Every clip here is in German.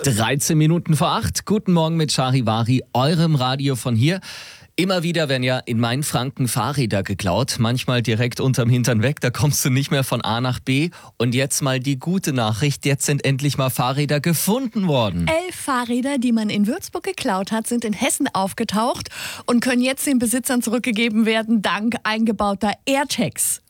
7:13. Guten Morgen mit Charivari, eurem Radio von hier. Immer wieder werden ja in Mainfranken Fahrräder geklaut, manchmal direkt unterm Hintern weg, da kommst du nicht mehr von A nach B. Und jetzt mal die gute Nachricht, jetzt sind endlich mal Fahrräder gefunden worden. 11 Fahrräder, die man in Würzburg geklaut hat, sind in Hessen aufgetaucht und können jetzt den Besitzern zurückgegeben werden, dank eingebauter AirTags.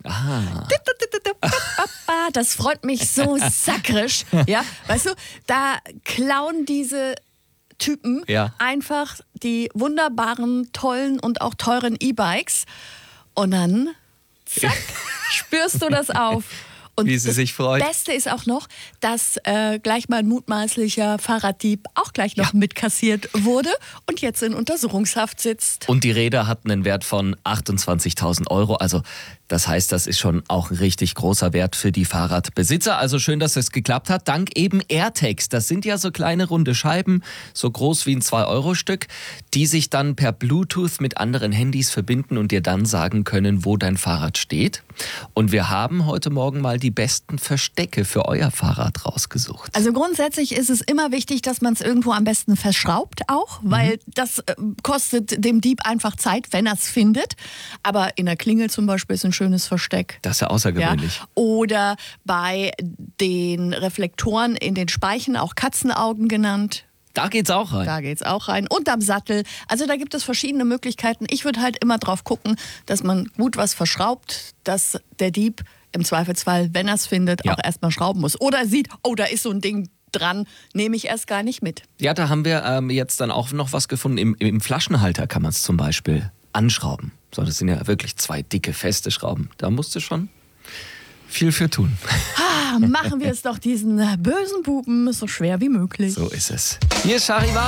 Das freut mich so sakrisch. Ja, weißt du, da klauen diese Typen einfach die wunderbaren, tollen und auch teuren E-Bikes und dann, zack, spürst du das auf. Und wie sie sich freut. Das Beste ist auch noch, dass gleich mal ein mutmaßlicher Fahrraddieb auch gleich noch mitkassiert wurde und jetzt in Untersuchungshaft sitzt. Und die Räder hatten einen Wert von 28.000 Euro, also das heißt, das ist schon auch ein richtig großer Wert für die Fahrradbesitzer. Also schön, dass es geklappt hat. Dank eben AirTags. Das sind ja so kleine runde Scheiben, so groß wie ein 2-Euro-Stück, die sich dann per Bluetooth mit anderen Handys verbinden und dir dann sagen können, wo dein Fahrrad steht. Und wir haben heute Morgen mal die besten Verstecke für euer Fahrrad rausgesucht. Also grundsätzlich ist es immer wichtig, dass man es irgendwo am besten verschraubt auch, weil das kostet dem Dieb einfach Zeit, wenn er es findet. Aber in der Klingel zum Beispiel ist ein schönes Versteck. Das ist ja außergewöhnlich. Ja? Oder bei den Reflektoren in den Speichen, auch Katzenaugen genannt. Da geht's auch rein. Da geht's auch rein. Und am Sattel. Also da gibt es verschiedene Möglichkeiten. Ich würde halt immer drauf gucken, dass man gut was verschraubt, dass der Dieb im Zweifelsfall, wenn er es findet, auch erstmal schrauben muss. Oder sieht, oh, da ist so ein Ding dran, nehme ich erst gar nicht mit. Ja, da haben wir jetzt dann auch noch was gefunden. Im Flaschenhalter kann man es zum Beispiel anschrauben. So, das sind ja wirklich 2 dicke, feste Schrauben. Da musst du schon viel für tun. Machen wir es doch diesen bösen Buben so schwer wie möglich. So ist es. Hier ist Charivari.